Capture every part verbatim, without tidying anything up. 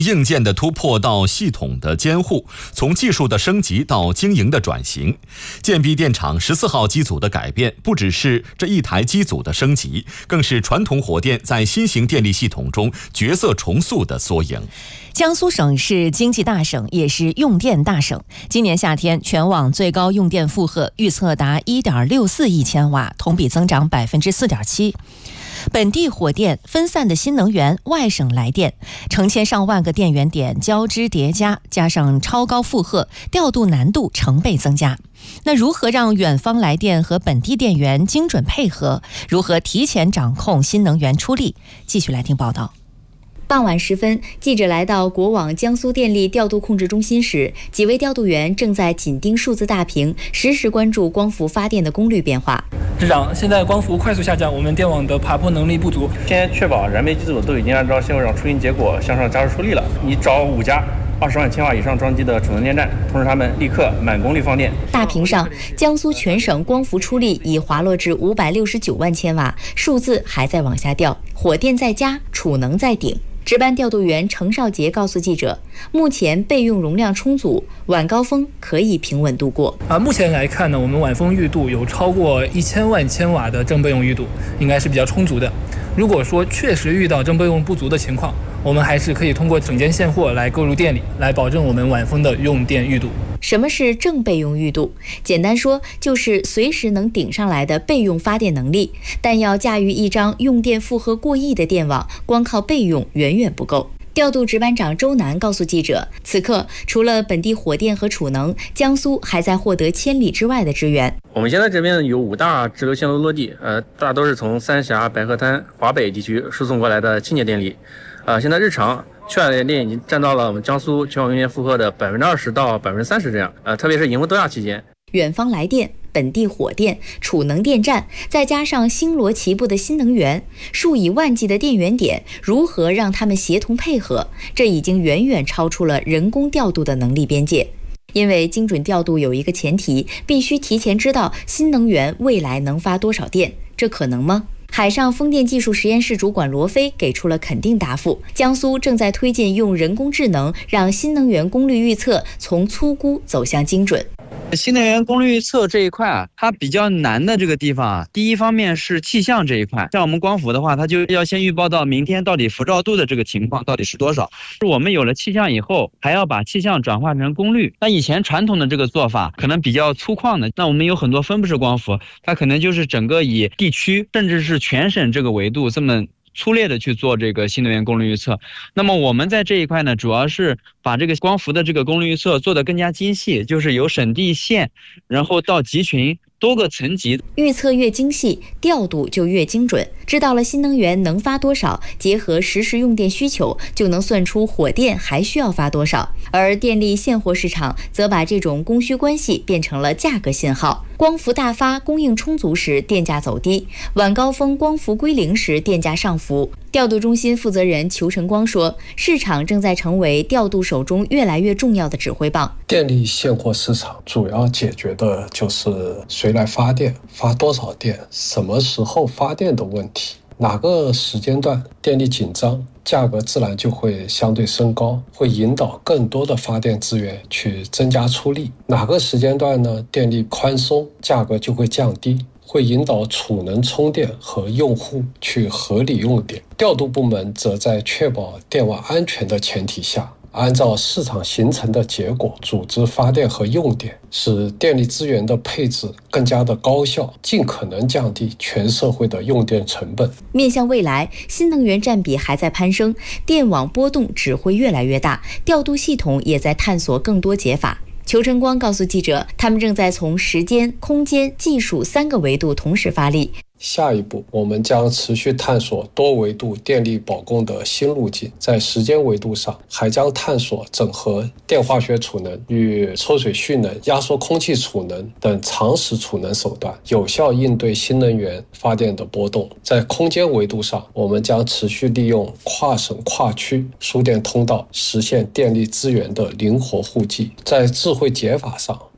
硬件的突破到系统的监护，从技术的升级到经营的转型。建壁电厂十四号机组的改变，不只是这一台机组的升级，更是传统火电在新型电力系统中角色重塑的缩影。 江苏省是经济大省，也是用电大省。今年夏天，全网最高用电负荷预测达 一点六四亿千瓦，同比增长 百分之四点七。本地火电、分散的新能源、外省来电，成千上万个电源点交织叠加，加上超高负荷，调度难度成倍增加。那如何让远方来电和本地电源精准配合？如何提前掌控新能源出力？继续来听报道。 傍晚时分，记者来到国网江苏电力调度控制中心时，几位调度员正在紧盯数字大屏，实时关注光伏发电的功率变化。 市长，现在光伏快速下降，我们电网的爬坡能力不足。 现在确保燃煤机组都已经按照现货上出行结果向上加速出力了。你找五家二十万千瓦以上装机的储能电站，通知他们立刻满功率放电。 大屏上，江苏全省光伏出力已滑落至五百六十九万千瓦，数字还在往下掉。火电在家，储能在顶。值班调度员程少杰告诉记者，目前备用容量充足，晚高峰可以平稳度过。 啊，目前来看呢，我们晚风裕度有超过一千万千瓦的正备用裕度，应该是比较充足的。如果说确实遇到正备用不足的情况，我们还是可以通过整件现货来购入电力，来保证我们晚风的用电裕度。 什么是正备用裕度？简单说，就是随时能顶上来的备用发电能力。但要驾驭一张用电负荷过亿的电网，光靠备用远远不够。调度值班长周楠告诉记者，此刻除了本地火电和储能，江苏还在获得千里之外的支援。 我们现在这边有五大直流线路落地，呃，大都是从三峡、白河滩、华北地区输送过来的清洁电力。呃，现在日常缺氧电已经占到了我们江苏全网用电负荷的百分之二十到百分之三十这样。呃，特别是迎风多亚期间， 远方来电、本地火电、储能电站，再加上星罗棋布的新能源，数以万计的电源点，如何让它们协同配合？这已经远远超出了人工调度的能力边界。因为精准调度有一个前提，必须提前知道新能源未来能发多少电，这可能吗？海上风电技术实验室主管罗飞给出了肯定答复。江苏正在推进用人工智能让新能源功率预测从粗估走向精准。 新能源功率预测这一块啊，它比较难的这个地方啊，第一方面是气象这一块，像我们光伏的话，它就要先预报到明天到底辐照度的这个情况到底是多少。我们有了气象以后，还要把气象转化成功率。那以前传统的这个做法可能比较粗犷的，那我们有很多分布式光伏，它可能就是整个以地区甚至是全省这个维度这么粗略的去做这个新能源功率预测。那么我们在这一块呢，主要是把这个光伏的这个功率预测做得更加精细，就是由省地县，然后到集群多个层级， 预测越精细，调度就越精准。知道了新能源能发多少，结合实时用电需求，就能算出火电还需要发多少。而电力现货市场则把这种供需关系变成了价格信号。光伏大发、供应充足时，电价走低；晚高峰光伏归零时，电价上浮。调度中心负责人裘晨光说，市场正在成为调度手中越来越重要的指挥棒。 电力现货市场主要解决的就是谁来发电、发多少电、什么时候发电的问题。哪个时间段电力紧张，价格自然就会相对升高，会引导更多的发电资源去增加出力。哪个时间段呢，电力宽松，价格就会降低，会引导储能充电和用户去合理用电。调度部门则在确保电网安全的前提下，按照市场形成的结果组织发电和用电，使电力资源的配置更加的高效，尽可能降低全社会的用电成本。 面向未来，新能源占比还在攀升，电网波动只会越来越大，调度系统也在探索更多解法。裘晨光告诉记者，他们正在从时间、空间、技术三个维度同时发力。 下一步，我们将持续探索多维度电力保供的新路径。在时间维度上，还将探索整合电化学储能与抽水蓄能、压缩空气储能等长时储能手段，有效应对新能源发电的波动。在空间维度上，我们将持续利用跨省跨区输电通道，实现电力资源的灵活互济。在智慧解法上，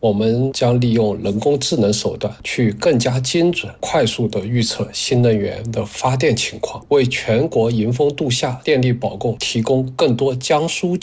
我们将利用人工智能手段去更加精准、快速地预测新能源的发电情况，为全国迎峰度夏电力保供提供更多江苏